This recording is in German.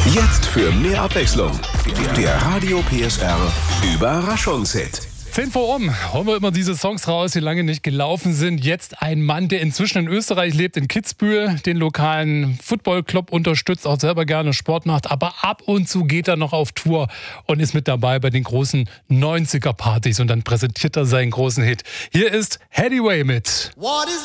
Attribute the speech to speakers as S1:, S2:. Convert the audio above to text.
S1: Jetzt für mehr Abwechslung. Der Radio PSR Überraschungshit.
S2: 10 vor holen wir immer diese Songs raus, die lange nicht gelaufen sind. Jetzt ein Mann, der inzwischen in Österreich lebt, in Kitzbühel, den lokalen Footballclub unterstützt, auch selber gerne Sport macht. Aber ab und zu geht er noch auf Tour und ist mit dabei bei den großen 90er-Partys. Und dann präsentiert er seinen großen Hit. Hier ist Haddyway mit